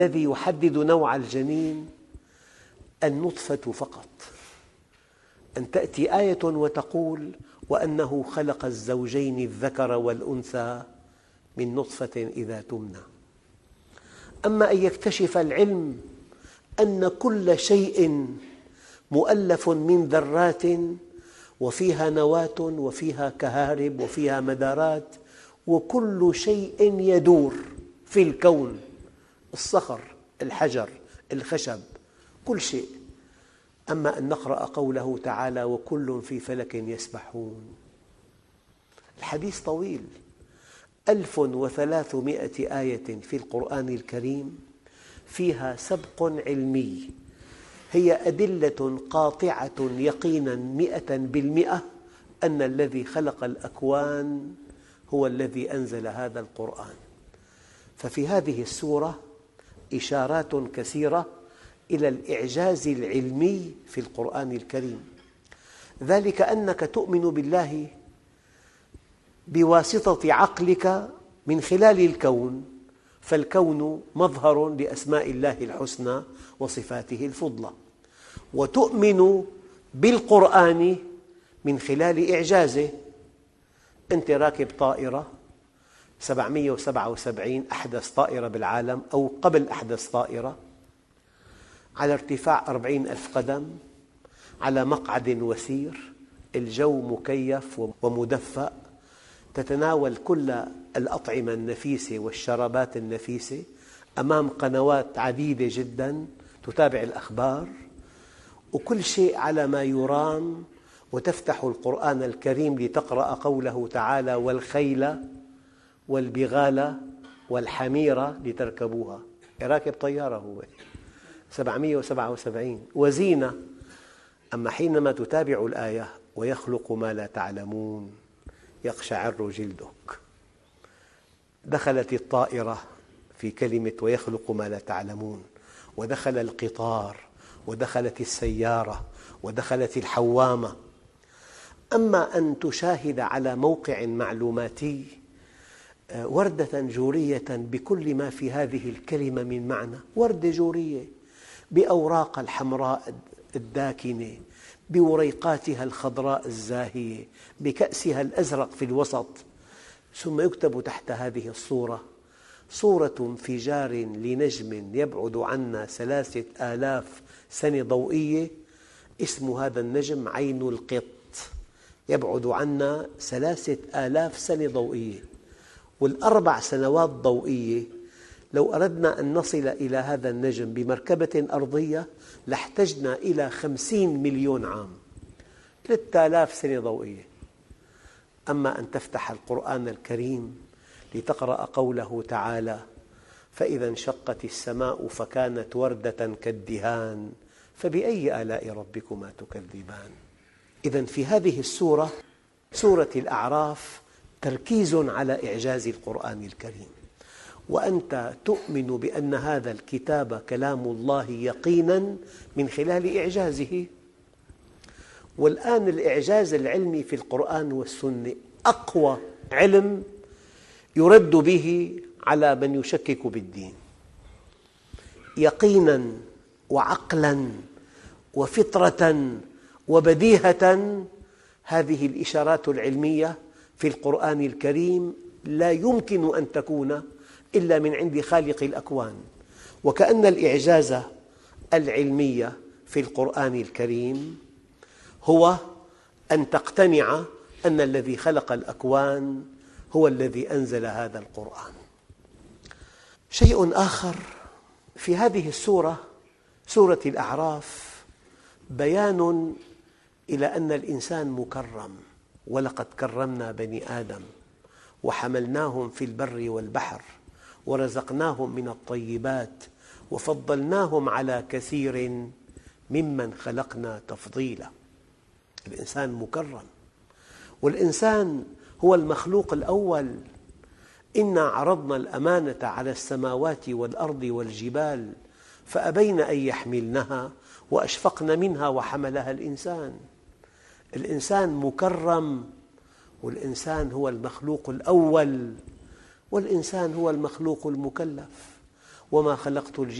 الذي يحدد نوع الجنين النطفة فقط، أن تأتي آية وتقول وأنه خلق الزوجين الذكر والأنثى من نطفة إذا تمنى. أما أن يكتشف العلم أن كل شيء مؤلف من ذرات وفيها نواة وفيها كهارب وفيها مدارات، وكل شيء يدور في الكون، الصخر، الحجر، الخشب، كل شيء. أما أن نقرأ قوله تعالى وكل في فلك يسبحون، الحديث طويل، 1300 آية في القرآن الكريم فيها سبق علمي، هي أدلة قاطعة يقينا 100% أن الذي خلق الأكوان هو الذي أنزل هذا القرآن. ففي هذه السورة إشارات كثيرة إلى الإعجاز العلمي في القرآن الكريم، ذلك أنك تؤمن بالله بواسطة عقلك من خلال الكون، فالكون مظهر لأسماء الله الحسنى وصفاته الفضلى، وتؤمن بالقرآن من خلال إعجازه. أنت راكب طائرة 777 أحدث طائرة بالعالم أو قبل أحدث طائرة، على ارتفاع 40,000 قدم، على مقعد وثير، الجو مكيف ومدفأ، تتناول كل الأطعمة النفيسة والشرابات النفيسة، أمام قنوات عديدة جدا تتابع الأخبار، وكل شيء على ما يرام، وتفتح القرآن الكريم لتقرأ قوله تعالى والخيل والبغال والحمير لتركبوها. راكب طيارة هو 777 وزينة. أما حينما تتابع الآية ويخلق ما لا تعلمون يقشعر جلدك، دخلت الطائرة في كلمة ويخلق ما لا تعلمون، ودخل القطار، ودخلت السيارة، ودخلت الحوامة. أما أن تشاهد على موقع معلوماتي وردة جورية بكل ما في هذه الكلمة من معنى، وردة جورية بأوراق الحمراء الداكنة، بوريقاتها الخضراء الزاهية، بكأسها الأزرق في الوسط، ثم يكتب تحت هذه الصورة صورة انفجار لنجم يبعد عنا 3000 سنة ضوئية، اسم هذا النجم عين القط، يبعد عنا 3000 سنة ضوئية، والأربع سنوات ضوئية لو أردنا أن نصل إلى هذا النجم بمركبة أرضية لاحتجنا إلى 50 مليون عام، 3000 سنة ضوئية. أما أن تفتح القرآن الكريم لتقرأ قوله تعالى فإذا انشقت السماء فكانت وردة كالدهان فبأي آلاء ربكما تكذبان. إذن في هذه السورة، سورة الأعراف، تركيز على إعجاز القرآن الكريم، وأنت تؤمن بأن هذا الكتاب كلام الله يقينا من خلال إعجازه. والآن الإعجاز العلمي في القرآن والسنة أقوى علم يرد به على من يشكك بالدين، يقينا وعقلا وفطرة وبديهة. هذه الإشارات العلمية في القرآن الكريم لا يمكن أن تكون إلا من عند خالق الأكوان، وكأن الإعجاز العلمي في القرآن الكريم هو أن تقتنع أن الذي خلق الأكوان هو الذي أنزل هذا القرآن. شيء آخر في هذه السورة، سورة الأعراف، بيان إلى أن الإنسان مكرم، ولقد كرمنا بني آدم وحملناهم في البر والبحر ورزقناهم من الطيبات وفضلناهم على كثير ممن خلقنا تفضيلا. الإنسان مكرم، والإنسان هو المخلوق الأول. إنا عرضنا الأمانة على السماوات والأرض والجبال فأبين أن يحملنها وأشفقن منها وحملها الإنسان. الإنسان مكرم، والإنسان هو المخلوق الأول، والإنسان هو المخلوق المكلف. وما خلقت الجن